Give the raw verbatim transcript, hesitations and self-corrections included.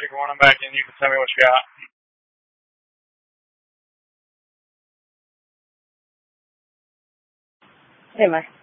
Figure when I'm back in, you can tell me what you got. Hey, Mike.